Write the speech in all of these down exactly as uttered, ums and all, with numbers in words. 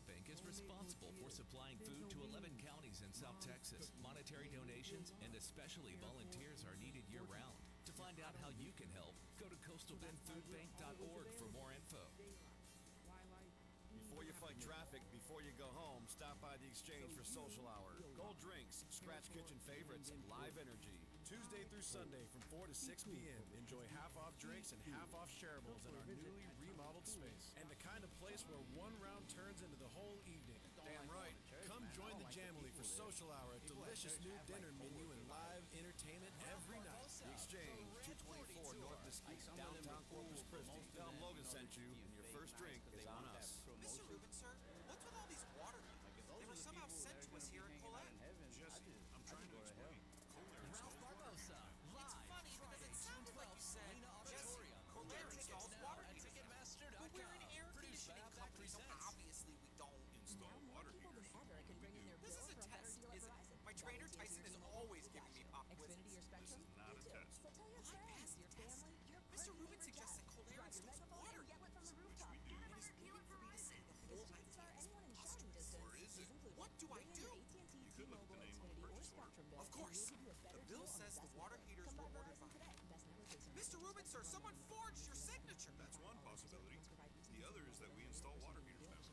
Bank is responsible for supplying food to eleven counties in South Texas. Monetary donations and especially volunteers are needed year-round. To find out how you can help, go to coastal bend food bank dot org for more info. Before you fight traffic, before you go home, stop by the Exchange for Social Hour. Cold drinks, scratch kitchen favorites, live energy. Tuesday through Sunday from four to six p.m. Enjoy half-off drinks and half-off shareables in our newly remodeled space. And the kind of place where one round turns into the whole evening. Damn right. Come join the Jamily for Social Hour, a delicious new dinner menu and live entertainment every night. The Exchange, two twenty-four North Mesquite, downtown Corpus Christi. Tell them Logan sent you, and your first drink is on us. Mister Rubin, sir, what's with all these water heaters? They were somehow sent to us here in Colette. Jesse, I'm trying to explain. Ralph Barbosa, It's funny because it sounded like you said, Jesse, Colette installs water heaters. But we're an air conditioning company, so obviously we don't. Install water heaters. This is a test, isn't it? My trainer Tyson is always giving me pop quizzes. This is not a test. Why pass the test? Mister Rubin suggests that Colette installs water heaters. We do. It is weird for me to say the whole idea is preposterous. Or is it? What do I do? You could look at the name on the purchase order. Of course. The bill says the water heaters were ordered by... Mister Rubin, sir, someone forged your signature. That's one possibility. The other is that we install water heaters now.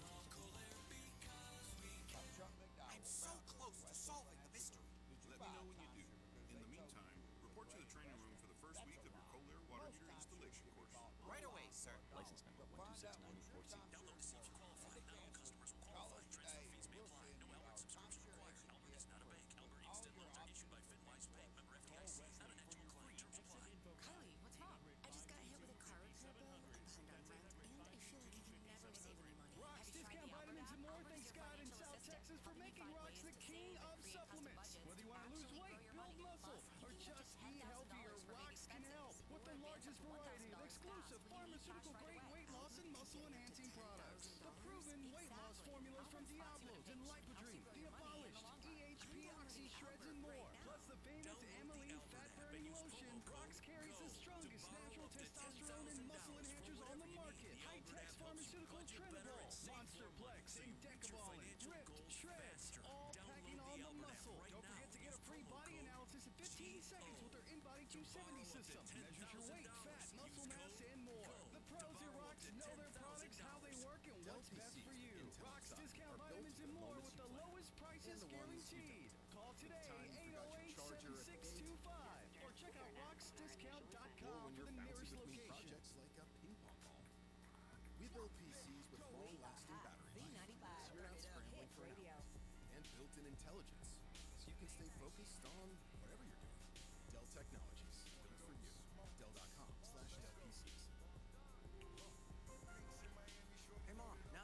I'm so close to solving the mystery. Let me know when you do. In the meantime, report to the training room for the first week of your Colair water heater installation course. Right away, sir. License number one two six nine four C. Download to see if you qualify. Non-customers will qualify. Transfer fees may apply. No Albert subscription required. Albert is not a bank. Albert Instant loans are issued by FinWise Bank. Member F D I C. Not an actual client. Terms apply. Carly, what's wrong? I just got hit with a car repair bill, I'm behind on rent, and I feel like I can never save any money. Rocks Discount Vitamins and more thanks God in South Texas for making Rocks the king of supplements. Whether you want to lose weight, build muscle, or just eat healthier, Rocks can help. With the largest variety of exclusive pharmaceutical-grade weight loss and muscle-enhancing products. The proven weight loss formulas from Diablos and Lipodream, the abolished E H P Oxy Shreds and more. Plus the famous Ameline fat-burning lotion. Rocks carries the strongest natural testosterone and muscle enhancers on the market. High-Tex Pharmaceutical Trenibol, Monsterplex, and Decabolin, Ripped, Shreds, all packing on the muscle. Don't forget to get a free body analysis in fifteen seconds with their InBody two seventy system. Measures your weight, fat, muscle mass, and more. The pros at Rocks know their products, how they work, and what's best for you. Rocks Discount Vitamins and more with the lowest prices guaranteed. Call today, eight oh eight, seven six two five, or check out rox discount dot com for the nearest location. Projects like a ping pong ball. We build P Cs with long-lasting battery life, so you're not scrambling for an hour, and built-in intelligence, so you can stay focused on whatever you're